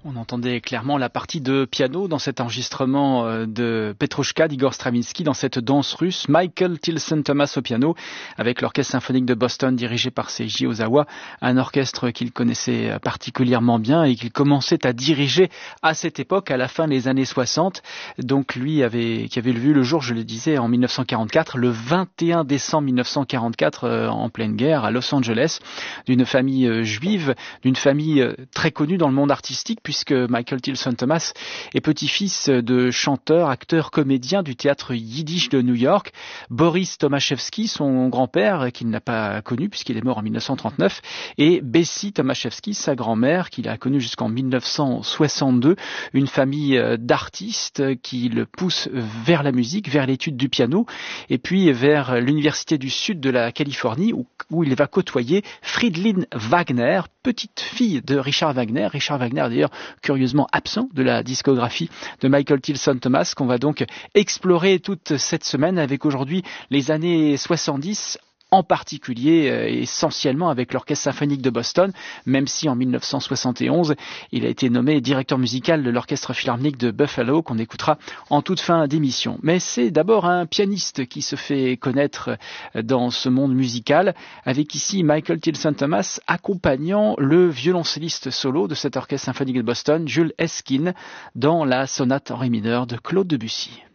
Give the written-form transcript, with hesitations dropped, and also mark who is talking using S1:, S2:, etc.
S1: On entendait clairement la partie de piano dans cet enregistrement de Petrouchka d'Igor Stravinsky, dans cette danse russe. Michael Tilson Thomas au piano, avec l'Orchestre symphonique de Boston dirigé par Seiji Ozawa, un orchestre qu'il connaissait particulièrement bien et qu'il commençait à diriger à cette époque, à la fin des années 60. Donc lui qui avait vu le jour, je le disais, en 1944, le 21 décembre 1944, en pleine guerre, à Los Angeles, d'une famille juive, d'une famille très connue dans le monde artistique, puisque Michael Tilson Thomas est petit-fils de chanteur, acteur, comédien du théâtre yiddish de New York. Boris Tomaszewski, son grand-père, qu'il n'a pas connu puisqu'il est mort en 1939, et Bessie Tomaszewski, sa grand-mère, qu'il a connue jusqu'en 1962. Une famille d'artistes qui le pousse vers la musique, vers l'étude du piano, et puis vers l'université du sud de la Californie, où il va côtoyer Fridolin Wagner, petite fille de Richard Wagner. Richard Wagner, d'ailleurs, curieusement absent de la discographie de Michael Tilson Thomas, qu'on va donc explorer toute cette semaine avec aujourd'hui les années 70, en particulier essentiellement avec l'Orchestre symphonique de Boston, même si en 1971, il a été nommé directeur musical de l'Orchestre philharmonique de Buffalo, qu'on écoutera en toute fin d'émission. Mais c'est d'abord un pianiste qui se fait connaître dans ce monde musical, avec ici Michael Tilson Thomas accompagnant le violoncelliste solo de cet Orchestre symphonique de Boston, Jules Esquin, dans la sonate en ré mineur de Claude Debussy.